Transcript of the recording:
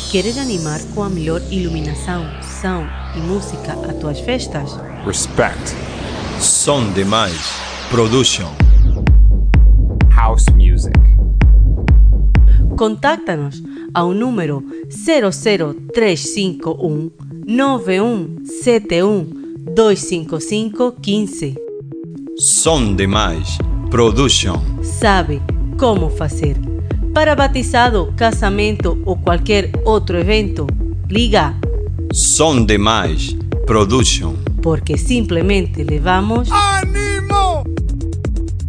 Queres animar com a melhor iluminação, som e música a tuas festas? Respect. Som Demais Production. House music. Contacta-nos ao número 00351 9171 255 15. Som Demais Production. Sabe como fazer. Para batizado, casamento ou qualquer outro evento, liga Som Demais Production. porque simplesmente levamos Anima!